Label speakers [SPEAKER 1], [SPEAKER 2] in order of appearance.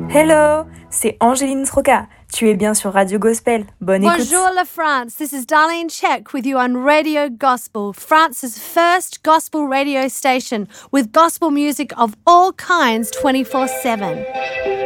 [SPEAKER 1] Hello, c'est Angéline Sroka. Tu es bien sur Radio Gospel. Bonne écoute.
[SPEAKER 2] Bonjour la France, this is Darlene Check with you on Radio Gospel, France's first gospel radio station with gospel music of all kinds 24/7.